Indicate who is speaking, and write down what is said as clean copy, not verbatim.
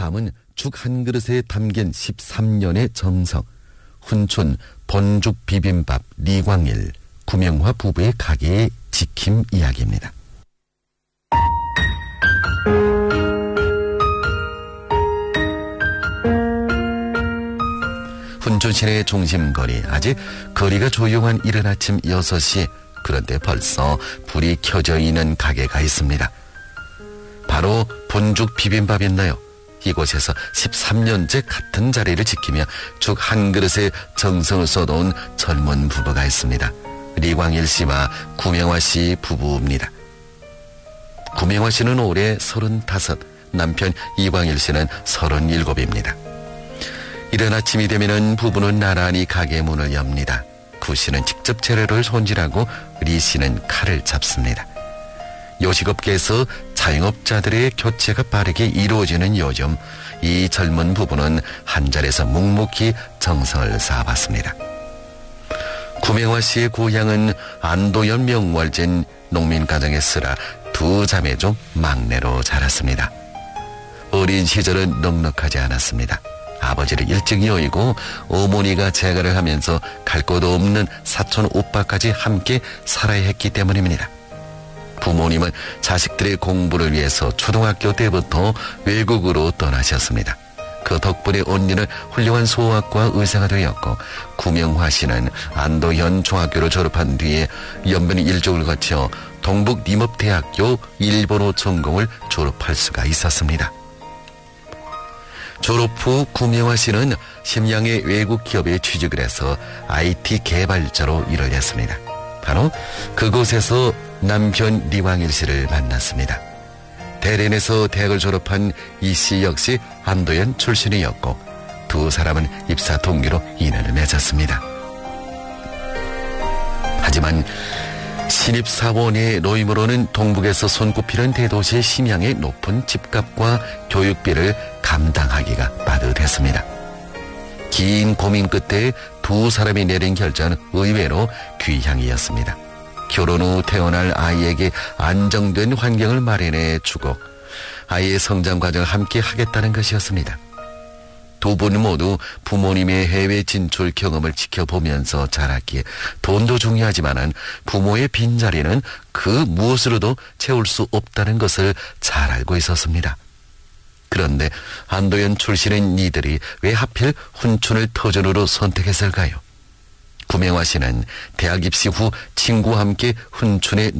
Speaker 1: 다음은 죽 한 그릇에 담긴 13년의 정성, 훈촌 번죽 비빔밥 리광일, 구명화 부부의 가게의 지킴 이야기입니다. 훈촌 시내의 중심거리, 아직 거리가 조용한 이른 아침 6시, 그런데 벌써 불이 켜져 있는 가게가 있습니다. 바로 번죽 비빔밥이었나요? 이곳에서 13년째 같은 자리를 지키며 죽 한 그릇에 정성을 쏟아온 젊은 부부가 있습니다. 리광일 씨와 구명화 씨 부부입니다. 구명화 씨는 올해 35, 남편 이광일 씨는 37입니다. 이른 아침이 되면은 부부는 나란히 가게 문을 엽니다. 구 씨는 직접 재료를 손질하고 리 씨는 칼을 잡습니다. 요식업계에서 자영업자들의 교체가 빠르게 이루어지는 요즘, 이 젊은 부부는 한 자리에서 묵묵히 정성을 쌓아봤습니다. 구명화 씨의 고향은 안도연 명월진 농민가정에 쓰라 두 자매 중 막내로 자랐습니다. 어린 시절은 넉넉하지 않았습니다. 아버지를 일찍 여의고 어머니가 재가를 하면서 갈 곳도 없는 사촌 오빠까지 함께 살아야 했기 때문입니다. 부모님은 자식들의 공부를 위해서 초등학교 때부터 외국으로 떠나셨습니다. 그 덕분에 언니는 훌륭한 소아과 의사가 되었고, 구명화 씨는 안도현 중학교를 졸업한 뒤에 연변 일족을 거쳐 동북림업대학교 일본어 전공을 졸업할 수가 있었습니다. 졸업 후 구명화 씨는 심양의 외국 기업에 취직을 해서 IT 개발자로 일을 했습니다. 바로 그곳에서 남편 리광일 씨를 만났습니다. 대련에서 대학을 졸업한 이 씨 역시 안도연 출신이었고, 두 사람은 입사 동기로 인연을 맺었습니다. 하지만 신입사원의 노임으로는 동북에서 손꼽히는 대도시 심양의 높은 집값과 교육비를 감당하기가 빠듯했습니다. 긴 고민 끝에 두 사람이 내린 결정은 의외로 귀향이었습니다. 결혼 후 태어날 아이에게 안정된 환경을 마련해 주고 아이의 성장 과정을 함께 하겠다는 것이었습니다. 두 분 모두 부모님의 해외 진출 경험을 지켜보면서 자랐기에 돈도 중요하지만 부모의 빈자리는 그 무엇으로도 채울 수 없다는 것을 잘 알고 있었습니다. 그런데 안도연 출신인 이들이 왜 하필 훈촌을 터전으로 선택했을까요? 구명화 씨는 대학 입시 후 친구와 함께 훈촌에